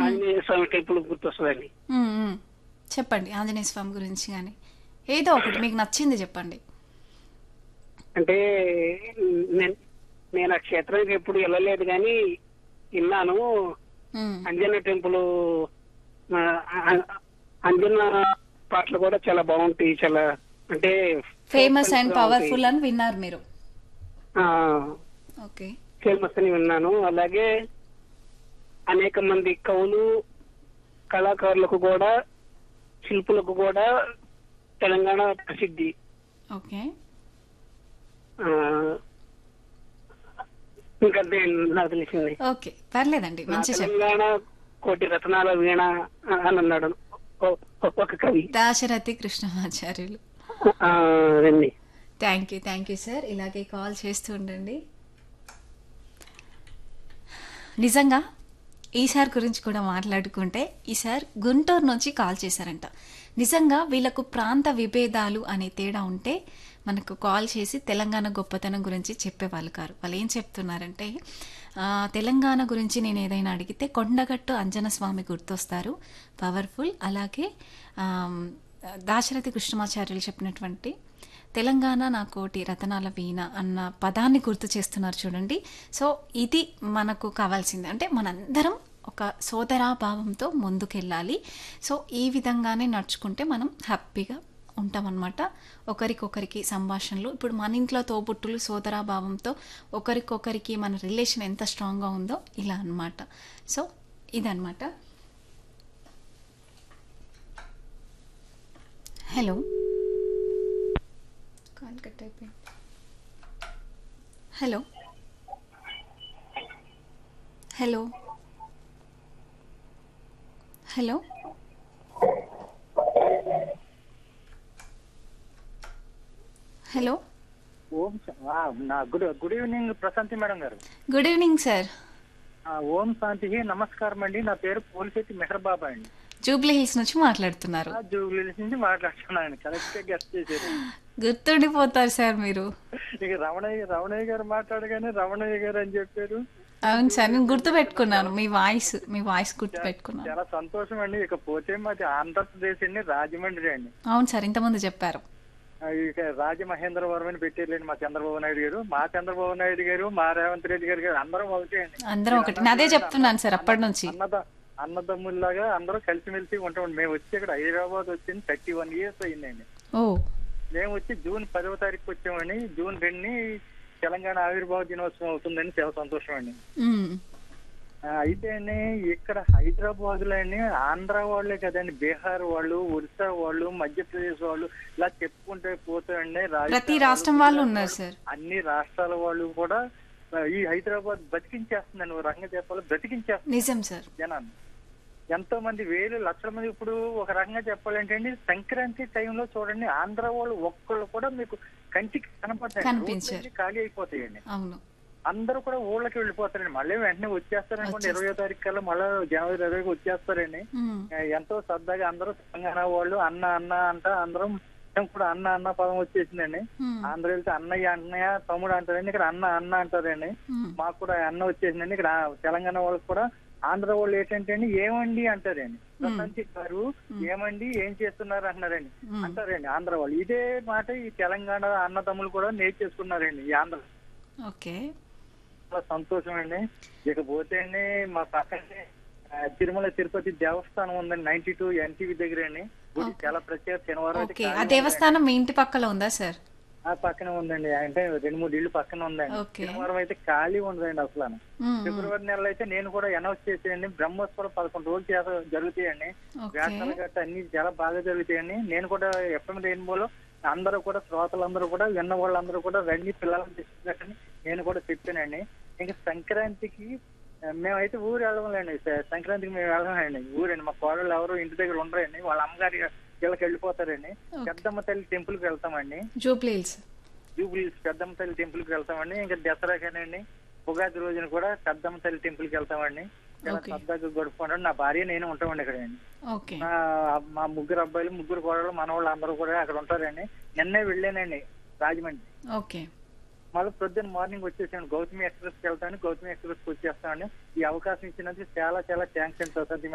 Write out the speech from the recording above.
ఆంజనేయ స్వామి temple గుర్తొస్తుందండి. మ్మ్, మ్మ్. చెప్పండి ఆంజనేయ స్వామి గురించి కానీ ఏదో ఒకటి మీకు నచ్చింది చెప్పండి. అంటే నేను నేను ఆ క్షేత్రానికి ఎప్పుడు వెళ్ళలేదు కానీ విన్నాను. మ్మ్. అంజన్న టెంపుల్, ఆ, ఆ- అంజన్న పాటలు కూడా చాలా బాగుంటాయి. చాలా అంటే ఫేమస్ అండ్ గా ఉంటాయి. పవర్ఫుల్ అని విన్నారు మీరు. ఆ, ఓకే. ఫేమస్ అని విన్నాను. అలాగే అనేక మంది కవులు, కళాకారులకు కూడా, శిల్పులకు కూడా తెలంగాణ ప్రసిద్ధి. ఓకే. ఆ, ఇంకంతే నాకు తెలిసింది. ఓకే పర్లేదండి నా మంచి చెప్పండి. తెలంగాణ కోటి రత్నాల వీణ అని అన్నాడు ఒక కవి. దాశరథి కృష్ణమాచార్యులు. ఆ, అదండి. Thank you sir. ఇలాగే కాల్ చేస్తూ ఉండండి. నిజంగా ఈసారి గురించి కూడా మాట్లాడుకుంటే ఈసారి గుంటూరు నుంచి కాల్ చేశారంట. నిజంగా వీళ్ళకు ప్రాంత విభేదాలు అనే తేడా ఉంటే మనకు కాల్ చేసి తెలంగాణ గొప్పతనం గురించి చెప్పేవాళ్ళు కారు. వాళ్ళు ఏం చెప్తున్నారంటే తెలంగాణ గురించి నేను ఏదైనా అడిగితే కొండగట్టు అంజన స్వామి గుర్తొస్తారు, పవర్ఫుల్. అలాగే ఆమ్, దాశరథి కృష్ణమాచార్యులు చెప్పినటువంటి తెలంగాణ నా కోటి రతనాల వీణ అన్న పదాన్ని గుర్తు చేస్తున్నారు చూడండి. సో ఇది మనకు కావాల్సింది. అంటే మనందరం ఒక సోదరాభావంతో ముందుకెళ్ళాలి. సో ఈ విధంగానే నడుచుకుంటే మనం హ్యాపీగా ఉంటామన్నమాట. ఒకరికొకరికి సంభాషణలు, ఇప్పుడు మన ఇంట్లో తోబుట్టులు సోదరాభావంతో ఒకరికొకరికి మన రిలేషన్ ఎంత స్ట్రాంగ్గా ఉందో ఇలా అన్నమాట. సో ఇదన్నమాట. హలో, కాల్ కట్ అయిపోయింది. హలో హలో హలో హలో ఓం గుడ్ ఈవినింగ్ ప్రశాంతి మేడం గారు. Good evening sir. ఓం శాంతి, నమస్కారం అండి. నా పేరు పోలిశెట్టి మెహర్ బాబా అండి. జూబ్లీ హిల్స్ నుంచి మాట్లాడుతున్నారు. జూబ్లీహిల్స్ నుంచి మాట్లాడుతున్నాను. కరెక్ట్ గా గెస్ట్ చేశారు. గుర్తుండిపోతారు సార్ మీరు. ఇక రమణయ్య గారు మాట్లాడగానే రమణయ్య గారు అని చెప్పారు. అవును సార్, నేను గుర్తు పెట్టుకున్నాను మీ వాయిస్ గుర్తు పెట్టుకున్నాను. చాలా సంతోషం అండి. ఇకపోతే మాది ఆంధ్రప్రదేశ్ అండి, రాజమండ్రి అండి. అవును సార్, ఇంతకుముందు చెప్పారు. ఇక రాజమహేంద్రవరం అని పెట్టేర్లేండి మా చంద్రబాబు నాయుడు గారు. మా చంద్రబాబు నాయుడు గారు, మా రేవంత్ రెడ్డి గారు అందరం ఒకటే అండి. అందరం ఒకటి. నేను అదే చెప్తున్నాను సార్ అప్పటి నుంచి. అన్నదమ్ముల్లాగా అందరూ కలిసిమెలిసి ఉంటాం. మేము వచ్చి ఇక్కడ హైదరాబాద్ వచ్చింది 31 years అయిందండి. ఓ, మేము వచ్చి జూన్ 10వ తారీఖు వచ్చామండి. జూన్ 2 తెలంగాణ ఆవిర్భావ దినోత్సవం అవుతుందని చాలా సంతోషం అండి. మ్మ్. అయితే ఇక్కడ హైదరాబాద్ లో ఆంధ్ర వాళ్ళే కదండి, బీహార్ వాళ్ళు, ఒరిస్సా వాళ్ళు, మధ్యప్రదేశ్ వాళ్ళు ఇలా చెప్పుకుంటే పోతాయండి. ప్రతి రాష్ట్రం వాళ్ళు ఉన్నారు సార్. అన్ని రాష్ట్రాల వాళ్ళు కూడా ఈ హైదరాబాద్ బతికించేస్తుందండి. ఓ రకంగా చెప్పాలి, బ్రతికించేస్తుంది నిజం సార్. జనాన్ని. ఎంతో మంది, వేలు లక్షల మంది. ఇప్పుడు ఒక రకంగా చెప్పాలంటే అండి, సంక్రాంతి టైంలో చూడండి, ఆంధ్ర వాళ్ళు ఒక్కళ్ళు కూడా మీకు కంటికి కనపడతాయి, కనిపించారు. ఖాళీ అయిపోతాయండి. అవును. అందరూ కూడా ఊళ్ళకి వెళ్ళిపోతారండి. మళ్ళీ వెంటనే వచ్చేస్తారనుకోండి. 20వ తారీఖు కల్లా మళ్ళీ జనవరి 20కి వచ్చేస్తారండి. మ్మ్. ఎంతో సరదాగా అందరూ తెలంగాణ వాళ్ళు అన్న అన్న అంట అందరం మేము కూడా అన్న అన్న పదం వచ్చేసిందండి. మ్మ్. ఆంధ్ర వెళ్తే అన్నయ్య తమ్ముడు అంటారండి, ఇక్కడ అన్న అన్న అంటారండి. మ్మ్. మాకు కూడా అన్న వచ్చేసిందండి. ఇక్కడ తెలంగాణ వాళ్ళకి కూడా ఆంధ్ర వాళ్ళు ఏంటంటే అండి ఏమండి అంటారండి. ప్రశాంతి గారు ఏమండి, ఏం చేస్తున్నారు అంటున్నారండి, అంటారండి ఆంధ్ర వాళ్ళు. ఇదే మాట ఈ తెలంగాణ అన్నదమ్ములు కూడా నేర్చేసుకున్నారండి ఈ ఆంధ్ర. ఓకే. చాలా సంతోషం అండి. ఇకపోతే అండి మా పక్కనే తిరుమల తిరుపతి దేవస్థానం ఉందండి, 92 NTV దగ్గర అండి. గుడి చాలా ప్రత్యేక. శనివారం అయితే ఓకే, ఆ దేవస్థానం మీ ఇంటి పక్కల ఉందా సార్? ఆ పక్కనే ఉందండి. అంటే 2-3 ఇళ్ళు పక్కన ఉందండి. ఓకే. శనివారం అయితే ఖాళీ ఉండదండి అసలు. మ్మ్. ఫిబ్రవరి నెలలో అయితే నేను కూడా అనౌన్స్ చేసేయండి, బ్రహ్మోత్సవాలు 11 రోజులు జరుగుతాయండి. ఓకే. వేసవి గట్ట అన్ని చాలా బాగా జరుగుతాయండి. నేను కూడా FM రెయిన్బోలో అందరూ కూడా శ్రోతలందరూ కూడా విన్న వాళ్ళందరూ కూడా రండి పిల్లలను తీసుకుని నేను కూడా చెప్పానండి. ఇంకా సంక్రాంతికి మేమైతే ఊరు వెళ్ళలేండి. సంక్రాంతికి మేము వెళ్ళలేండి ఊరండి. మా కోడళ్ళు ఎవరు ఇంటి దగ్గర ఉండరండి, వాళ్ళ అమ్మగారి వీళ్ళకి వెళ్ళిపోతారండి. పెద్దమ్మ తల్లి టెంపుల్ కి వెళ్తామండి. జూబ్లీ హిల్స్ పెద్దమ్మ తల్లి టెంపుల్ కి వెళ్తామండి. ఇంకా దసరాకేనండి, ఉగాది రోజున కూడా పెద్దమ్మ తల్లి టెంపుల్ కి వెళ్తామండి. చాలా సరదాగా గడుపుకుంటాం. నా భార్య నేను ఉంటామండి ఇక్కడ అండి. ఓకే. మా ముగ్గురు అబ్బాయిలు, ముగ్గురు కోడలు, మనవాళ్ళు అందరూ కూడా అక్కడ ఉంటారండి. నిన్నే వెళ్ళానండి రాజమండ్రి. ఓకే. మళ్ళీ పొద్దున్న మార్నింగ్ వచ్చేసాను. గౌతమి ఎక్స్ప్రెస్ కి వెళ్తాను, గౌతమి ఎక్స్ప్రెస్ కి వచ్చేస్తామండి. ఈ అవకాశం ఇచ్చినందుకు చాలా చాలా థ్యాంక్స్ అండి ప్రసాద్.